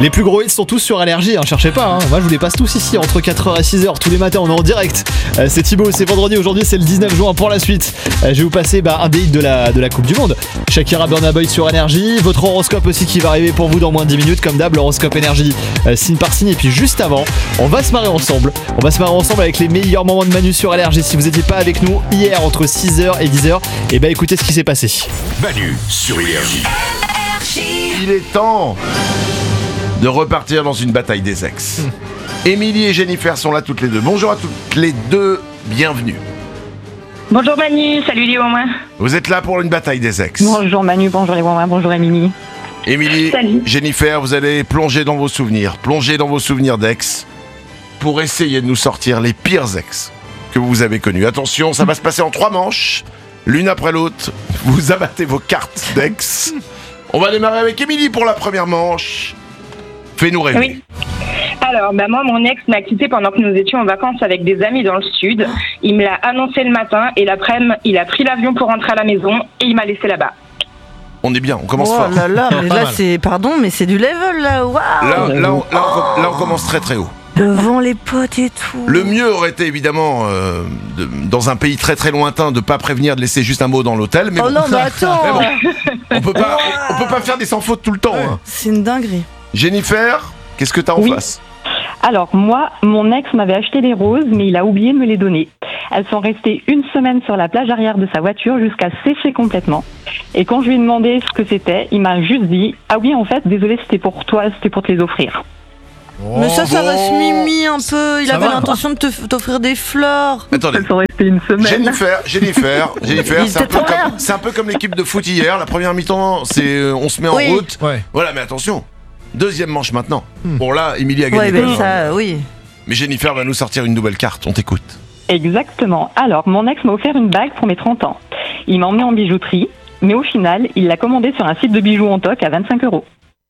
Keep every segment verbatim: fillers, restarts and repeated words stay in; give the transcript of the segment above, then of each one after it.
Les plus gros hits sont tous sur Énergie, hein, cherchez pas, hein. Moi je vous les passe tous ici entre quatre heures et six heures tous les matins, on est en direct. Euh, c'est Thibaut, c'est vendredi, aujourd'hui c'est le dix-neuf juin pour la suite. Euh, je vais vous passer bah, un des hits de la, de la Coupe du Monde. Shakira, Burna Boy sur Énergie, votre horoscope aussi qui va arriver pour vous dans moins de dix minutes, comme d'hab, l'horoscope Énergie euh, signe par signe. Et puis juste avant, on va se marrer ensemble. On va se marrer ensemble avec les meilleurs moments de Manu sur Énergie. Si vous n'étiez pas avec nous hier entre six heures et dix heures, et bah écoutez ce qui s'est passé. Manu sur Énergie. Il est temps de repartir dans une bataille des ex. Mmh. Émilie et Jennifer sont là toutes les deux. Bonjour à toutes les deux, bienvenue. Bonjour Manu, salut les Wouin. Vous êtes là pour une bataille des ex. Bonjour Manu, bonjour les Wouin, bonjour Émilie. Émilie, salut. Jennifer, vous allez plonger dans vos souvenirs, plonger dans vos souvenirs d'ex pour essayer de nous sortir les pires ex que vous avez connus. Attention, ça va se passer en trois manches, l'une après l'autre. Vous abattez vos cartes d'ex. On va démarrer avec Émilie pour la première manche. Fais-nous rêver. Oui. Alors, bah moi, mon ex m'a quitté pendant que nous étions en vacances avec des amis dans le sud. Il me l'a annoncé le matin et l'après-midi, il a pris l'avion pour rentrer à la maison et il m'a laissé là-bas. On est bien, on commence oh fort. Là là, mais là c'est, pardon, mais c'est du level là, waouh. Là, là, là, on, là, on, là, on commence très très haut. Devant les potes et tout. Le mieux aurait été évidemment, euh, de, dans un pays très très lointain, de pas prévenir, de laisser juste un mot dans l'hôtel. Mais oh bon, non, mais attends. mais bon, on peut pas, on, on peut pas faire des sans fautes tout le temps. Hein. C'est une dinguerie. Jennifer, qu'est-ce que t'as en oui. face ? Alors moi, mon ex m'avait acheté des roses, mais il a oublié de me les donner. Elles sont restées une semaine sur la plage arrière de sa voiture jusqu'à sécher complètement. Et quand je lui ai demandé ce que c'était, il m'a juste dit « Ah oui, en fait, désolé, c'était pour toi, c'était pour te les offrir. » Oh, mais ça, ça reste mimi un peu. Il ça avait va. l'intention de te, t'offrir des fleurs. Attendez. Elles sont restées une semaine. Jennifer, Jennifer, Jennifer, Il c'est un, était peu trop comme, bien. c'est un peu comme l'équipe de foot hier. La première mi-temps, c'est euh, on se met en Oui. route. Ouais. Voilà, mais attention. Deuxième manche maintenant. Hmm. Bon là, Émilie a gagné. Ouais, plein ben de- ça, oui. Mais Jennifer va nous sortir une nouvelle carte. On t'écoute. Exactement. Alors, mon ex m'a offert une bague pour mes trente ans. Il m'a emmené en bijouterie, mais au final, il l'a commandée sur un site de bijoux en toc à vingt-cinq euros.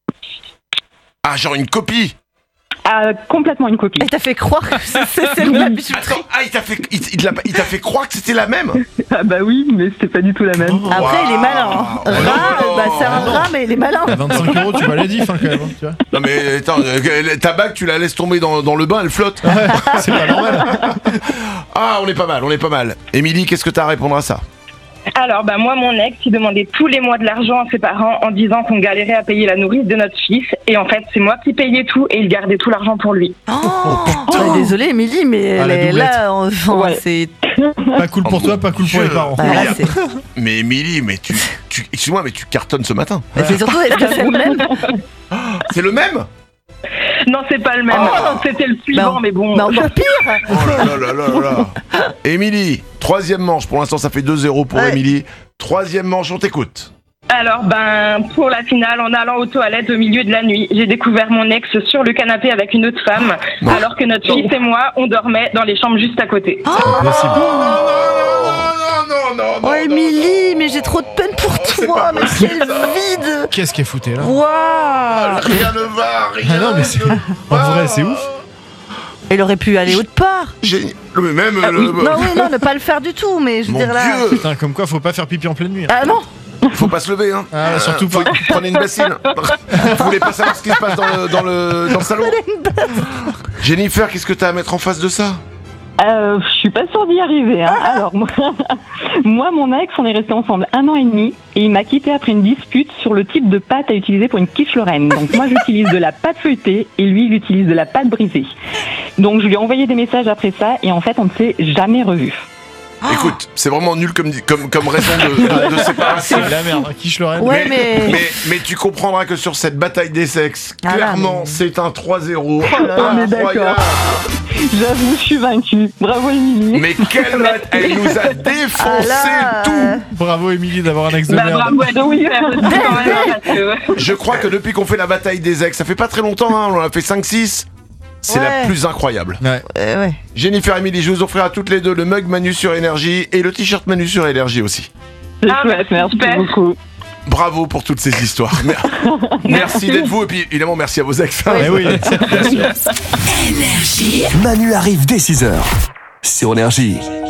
Ah, genre une copie. Ah, complètement une copie. Elle t'a fait croire que c'est, c'est, c'est de la bijouterie. Attends, ah, il t'a fait, il, il, l'a- il t'a fait croire que c'était la même. Ah bah oui, mais c'était pas du tout la même. Après, Wow. il est malin. Hein. Oh, Rat, non. bah, c'est un rat, mais il est malin. À vingt-cinq euros, tu vas la diff hein, quand même. Hein, tu vois. Non mais attends, euh, ta bague, tu la laisses tomber dans, dans le bain, elle flotte. Ouais, c'est pas normal. Ah, on est pas mal, on est pas mal. Émilie, qu'est-ce que t'as à répondre à ça ? Alors, bah moi, mon ex, il demandait tous les mois de l'argent à ses parents en disant qu'on galérait à payer la nourrice de notre fils. Et en fait, c'est moi qui payais tout et il gardait tout l'argent pour lui. Oh, oh, désolée, Émilie, mais Ah, la elle est doublette. là, enfin, Ouais. c'est. Pas cool pour Oh, toi, pas cool pour Dieu. les parents. Bah, là, c'est... Mais Émilie, mais tu, tu, excuse-moi, mais tu cartonnes ce matin. mais c'est surtout, est-ce que c'est le même? C'est le même ? Non, c'est pas le même. Oh. C'était le suivant, Bah, mais bon. Bah, encore pire. Oh là là là là là là. Émilie, troisième manche. Pour l'instant, ça fait deux zéro pour Ouais. Émilie. Troisième manche, on t'écoute. Alors, ben, pour la finale, en allant aux toilettes au milieu de la nuit, j'ai découvert mon ex sur le canapé avec une autre femme, Non. alors que notre fils et moi, on dormait dans les chambres juste à côté. Possible. Non, non, non, non, Oh, Émilie, mais j'ai trop de peine pour c'est toi, pas mais possible, quel ça. vide. Qu'est-ce qui est fouté là Waouh. Rien ne va, rien Ah non, mais c'est- ne en va. vrai, c'est ouf. Il aurait pu aller autre part. Génial. Mais même. Ah, le- oui. Non, oui, non, ne pas le faire du tout, mais je veux Mon dire là. Dieu. Putain, comme quoi, faut pas faire pipi en pleine nuit. Hein. Ah non. Faut pas se lever, hein. Ah, surtout faut- pas. Prenez une bassine. Vous voulez pas savoir ce qui se passe dans le, dans le, dans le salon ? Jennifer, qu'est-ce que t'as à mettre en face de ça ? Euh, je suis pas sûre d'y arriver. Hein. Alors, moi, moi, mon ex, on est restés ensemble un an et demi et il m'a quitté après une dispute sur le type de pâte à utiliser pour une quiche Lorraine. Donc, moi, j'utilise de la pâte feuilletée et lui, il utilise de la pâte brisée. Donc, je lui ai envoyé des messages après ça et en fait, on ne s'est jamais revus. Écoute, c'est vraiment nul comme, comme, comme raison de, de, de séparation. C'est de la merde, hein. Quiche Lorraine. Ouais, mais. Mais, mais tu comprendras que sur cette bataille des sexes, Ah là, clairement, mais- c'est un trois zéro. là là. On est d'accord. Incroyable. J'avoue, je suis vaincue. Bravo, Émilie. Mais quelle mat- elle nous a défoncé Ah là, tout. euh, Bravo, Émilie, d'avoir un ex de Bah, merde. bravo à Jennifer aussi, quand même, hein, parce que- Je crois que depuis qu'on fait la bataille des ex, ça fait pas très longtemps, hein, on en a fait cinq six. C'est Ouais. la plus incroyable. Ouais. euh, ouais. Jennifer et Émilie, je vous offrirai à toutes les deux le mug Manu sur Énergie et le t-shirt Manu sur Énergie aussi. C'est Ah, chouette, merci super. beaucoup. Bravo pour toutes ces histoires. Mer- Merci d'être vous et puis évidemment merci à vos ex. Eh oui, bien sûr. Manu arrive dès six heures sur Énergie.